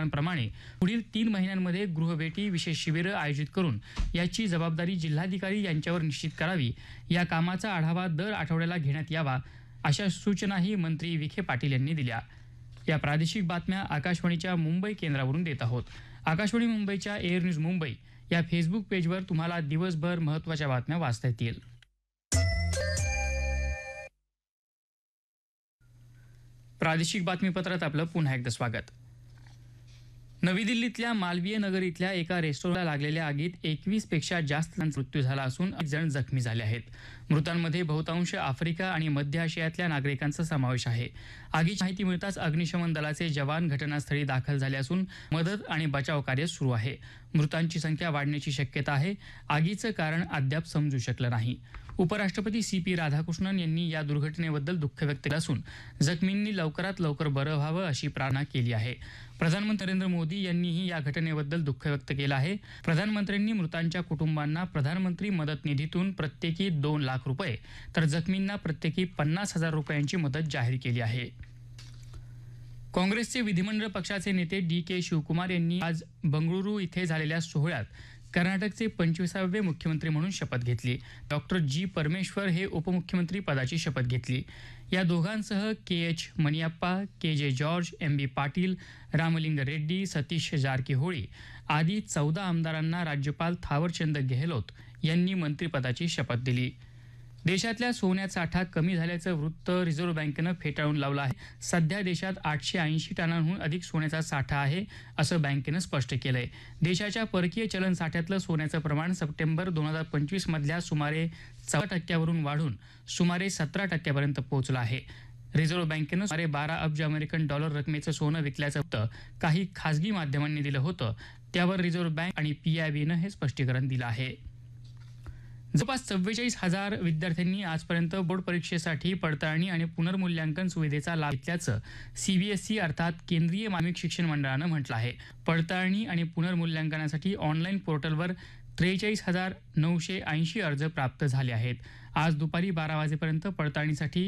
योजनांप्रमाणे पुढील 3 महिन्यांमध्ये गृहभेटी विशेष शिबिरं आयोजित करून याची जबाबदारी जिल्हाधिकारी यांच्यावर निश्चित करावी. या कामाचा आढावा दर आठवड्याला घेण्यात यावा अशा सूचनाही मंत्री विखे पाटील यांनी दिल्या. या प्रादेशिक बातम्या आकाशवाणीच्या मुंबई केंद्रावरून देत आहोत. आकाशवाणी मुंबईच्या एअर न्यूज मुंबई या फेसबुक पेजवर तुम्हाला दिवसभर महत्त्वाच्या बातम्या वाचता येतील. प्रादेशिक बातमीपत्रात आपलं पुन्हा एकदा स्वागत. नवी दिल्लीतल्या मालवीय नगर इथल्या एका रेस्टॉरंटला लागलेल्या आगीत 21 पेक्षा जास्त जणांचा मृत्यू झाला असून 1 जण जखमी झाले आहेत. मृतांमध्ये बहुतांश आफ्रिका आणि मध्य आशियातल्या नागरिकांचा समावेश आहे. आगीची माहिती मिळताच अग्निशमन दलाचे जवान घटनास्थळी दाखल झाले असून मदत आणि बचाव कार्य सुरू आहे. मृतांची संख्या वाढण्याची शक्यता आहे. आगीचं कारण अद्याप समजू शकलं नाही. उपराष्ट्रपती CP राधाकृष्णन यांनी या दुर्घटनेबद्दल दुःख व्यक्त केलं असून जखमींनी लवकरात लवकर बरं व्हावं अशी प्रार्थना केली आहे. प्रधानमंत्री नरेंद्र मोदी यांनीही या घटनेबद्दल दुःख व्यक्त केलं आहे. प्रधानमंत्र्यांनी मृतांच्या कुटुंबांना प्रधानमंत्री मदत निधीतून प्रत्येकी 2 लाख रुपये तर जखमींना प्रत्येकी 50,000 रुपयांची मदत जाहीर केली आहे. काँग्रेसचे विधिमंडळ पक्षाचे नेते DK शिवकुमार यांनी आज बंगळुरू इथे झालेल्या सोहळ्यात कर्नाटकचे 25वे मुख्यमंत्री म्हणून शपथ घेतली. Doctor G. परमेश्वर हे उपमुख्यमंत्री पदाची शपथ घेतली. या दोघांसह KH मनियप्पा, KJ George, MB Patil, Ramling Reddy, Satish Jarkiholi आदी 14 आमदारांना राज्यपाल थावरचंद गेहलोत यांनी मंत्रिपदाची शपथ दिली. देशातल्या सोन्याचा साठा कमी झाल्याचं वृत्त रिझर्व्ह बँकेनं फेटाळून लावलं आहे. सध्या देशात 880 टनांहून अधिक सोन्याचा साठा आहे असं बँकेनं स्पष्ट केलंय. देशाच्या परकीय चलन साठ्यातलं सोन्याचं प्रमाण सप्टेंबर 2025 मधल्या सुमारे 14% वाढून सुमारे 17% पोहोचलं आहे. रिझर्व्ह बँकेनं सुमारे 12 अब्ज अमेरिकन डॉलर रकमेचं सोनं विकल्याचं वृत्त काही खासगी माध्यमांनी दिलं होतं. त्यावर रिझर्व्ह बँक आणि PIBनं हे स्पष्टीकरण दिलं आहे. जवळपास 44,000 विद्यार्थ्यांनी आजपर्यंत बोर्ड परीक्षेसाठी पडताळणी आणि पुनर्मूल्यांकन सुविधेचा लाभ घेतल्याचं CBSE अर्थात केंद्रीय माध्यमिक शिक्षण मंडळानं म्हटलं आहे. पडताळणी आणि पुनर्मूल्यांकनासाठी ऑनलाईन पोर्टलवर 43,980 अर्ज प्राप्त झाले आहेत. आज दुपारी 12 वाजेपर्यंत पडताळणीसाठी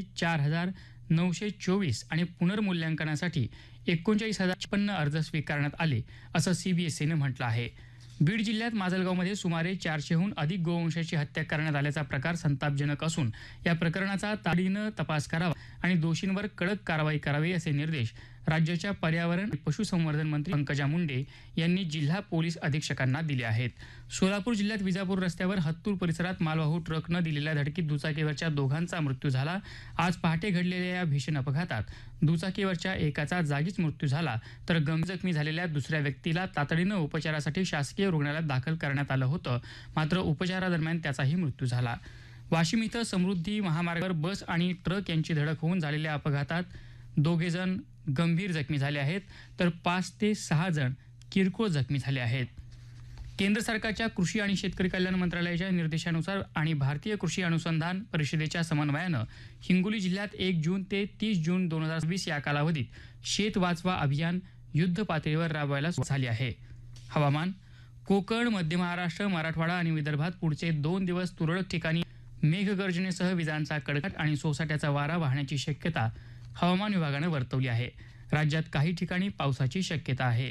4,924 आणि पुनर्मूल्यांकनासाठी 39,056 अर्ज स्वीकारण्यात आले असं CBSEनं म्हटलं आहे. बीड जिल्ह्यात माजलगावमध्ये सुमारे 400हून अधिक गोवंशाची हत्या करण्यात आल्याचा प्रकार संतापजनक असून या प्रकरणाचा तातडीनं तपास करावा आणि दोषींवर कडक कारवाई करावी असे निर्देश राज्याच्या पर्यावरण आणि पशुसंवर्धन मंत्री पंकजा मुंडे यांनी जिल्हा पोलीस अधीक्षकांना दिले आहेत. सोलापूर जिल्ह्यात विजापूर रस्त्यावर हत्तूर परिसरात मालवाहू ट्रकनं दिलेल्या धडकीत दुचाकीवरच्या दोघांचा मृत्यू झाला. आज पहाटे घडलेल्या या भीषण अपघातात दुचाकीवरच्या एकाचा जागीच मृत्यू झाला तर गंभीर जखमी झालेल्या दुसऱ्या व्यक्तीला तातडीनं उपचारासाठी शासकीय रुग्णालयात दाखल करण्यात आलं होतं. मात्र उपचारादरम्यान त्याचाही मृत्यू झाला. वाशिम इथं समृद्धी महामार्गावर बस आणि ट्रक यांची धडक होऊन झालेल्या अपघातात 2 जण गंभीर जखमी झाले आहेत तर 5 ते 6 जण किरकोळ जखमी झाले आहेत. केंद्र सरकारच्या कृषी आणि शेतकरी कल्याण मंत्रालयाच्या निर्देशानुसार आणि भारतीय कृषी अनुसंधान परिषदेच्या समन्वयानं हिंगोली जिल्ह्यात 1 जून ते 30 जून 2020 या कालावधीत शेत वाचवा अभियान युद्ध पातळीवर राबवायला सुरुवात झाली आहे. हवामान. कोकण, मध्य महाराष्ट्र, मराठवाडा आणि विदर्भात पुढचे 2 दिवस तुरळक ठिकाणी मेघगर्जनेसह विजांचा कडकडाट आणि सोसाट्याचा वारा वाहण्याची शक्यता हवामान विभागानं वर्तवली आहे. राज्यात काही ठिकाणी पावसाची शक्यता आहे.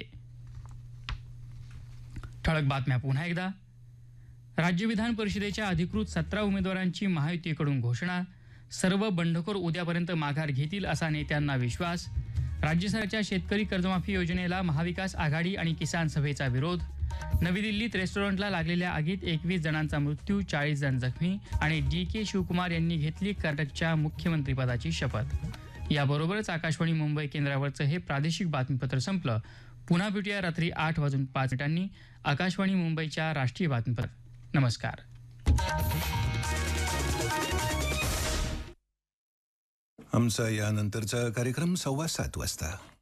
ठळक बातम्या पुन्हा एकदा. राज्य विधान परिषदेच्या अधिकृत 17 उमेदवारांची महायुतीकडून घोषणा. सर्व बंडखोर उद्यापर्यंत माघार घेतील असा नेत्यांना विश्वास. राज्य सरकारच्या शेतकरी कर्जमाफी योजनेला महाविकास आघाडी आणि किसान सभेचा विरोध. नवी दिल्लीत रेस्टॉरंटला लागलेल्या आगीत 21 जणांचा मृत्यू, 40 जण जखमी. आणि DK शिवकुमार यांनी घेतली कर्नाटकच्या मुख्यमंत्रीपदाची शपथ. याबरोबरच आकाशवाणी मुंबई केंद्रावरचं हे प्रादेशिक बातमीपत्र संपलं. पुन्हा भेटूया रात्री 8:05 आकाशवाणी मुंबईच्या राष्ट्रीय बातमीपत्र. नमस्कार. आमचा यानंतरचा कार्यक्रम 7:15 वाजता.